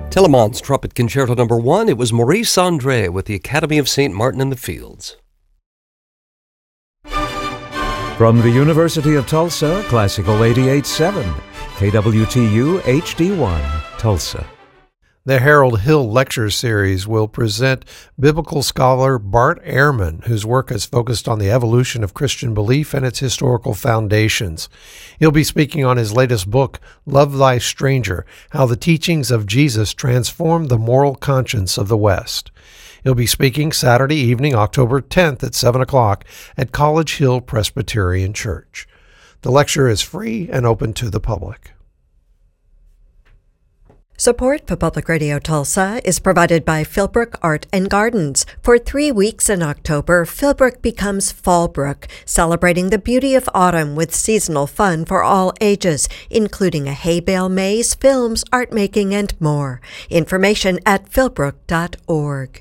Telemann's Trumpet Concerto No. 1, it was Maurice André with the Academy of St. Martin in the Fields. From the University of Tulsa, Classical 88.7, KWTU HD1, Tulsa. The Harold Hill Lecture Series will present biblical scholar Bart Ehrman, whose work has focused on the evolution of Christian belief and its historical foundations. He'll be speaking on his latest book, Love Thy Stranger, How the Teachings of Jesus Transformed the Moral Conscience of the West. He'll be speaking Saturday evening, October 10th at 7 o'clock at College Hill Presbyterian Church. The lecture is free and open to the public. Support for Public Radio Tulsa is provided by Philbrook Art and Gardens. For 3 weeks in October, Philbrook becomes Fallbrook, celebrating the beauty of autumn with seasonal fun for all ages, including a hay bale maze, films, art making, and more. Information at philbrook.org.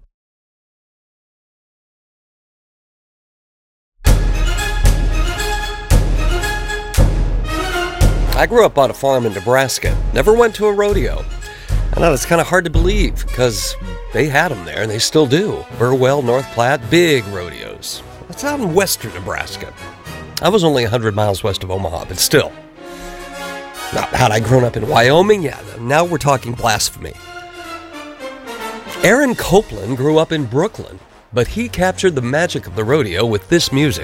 I grew up on a farm in Nebraska, never went to a rodeo. I know it's kind of hard to believe because they had them there and they still do. Burwell, North Platte, big rodeos. That's out in western Nebraska. I was only 100 miles west of Omaha, but still. Now, had I grown up in Wyoming? Yeah, now we're talking blasphemy. Aaron Copland grew up in Brooklyn, but he captured the magic of the rodeo with this music.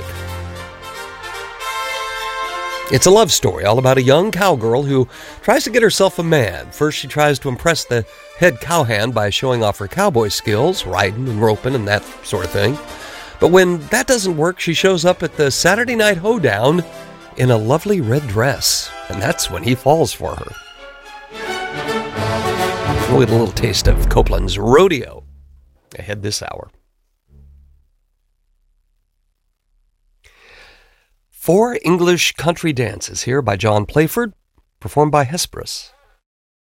It's a love story all about a young cowgirl who tries to get herself a man. First, she tries to impress the head cowhand by showing off her cowboy skills, riding and roping and that sort of thing. But when that doesn't work, she shows up at the Saturday Night Hoedown in a lovely red dress. And that's when he falls for her. We'll get a little taste of Copland's Rodeo ahead this hour. 4 English country dances here by John Playford, performed by Hesperus.